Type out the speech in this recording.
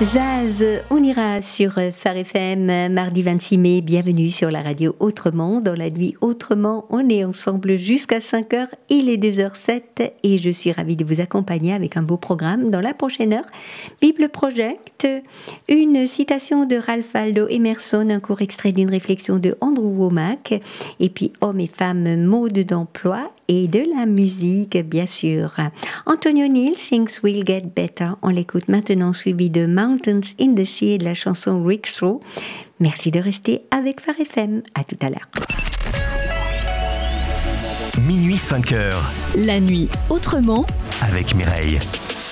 Zaz, on ira sur Phare FM mardi 26 mai. Bienvenue sur la radio Autrement. Dans la nuit Autrement, on est ensemble jusqu'à 5h. Il est 2h07 et je suis ravie de vous accompagner avec un beau programme. Dans la prochaine heure, Bible Project, une citation de Ralph Waldo Emerson, un court extrait d'une réflexion de Andrew Wommack, et puis hommes et femmes, mode d'emploi et de la musique, bien sûr. Antonio Neal, Things Will Get Better. On l'écoute maintenant, suivi de Mountains in the Sea et de la chanson Rickshaw. Merci de rester avec Phare FM. À tout à l'heure. Minuit 5h. La nuit autrement. Avec Mireille.